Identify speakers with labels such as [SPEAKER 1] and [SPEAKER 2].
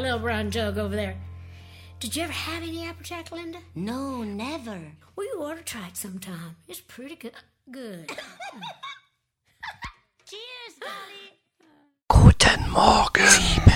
[SPEAKER 1] little brown jug over there. Did you ever have any Applejack, Linda?
[SPEAKER 2] No, never.
[SPEAKER 1] Well, you ought to try it sometime. It's pretty good.
[SPEAKER 2] Cheers, Dolly.
[SPEAKER 3] Guten Morgen.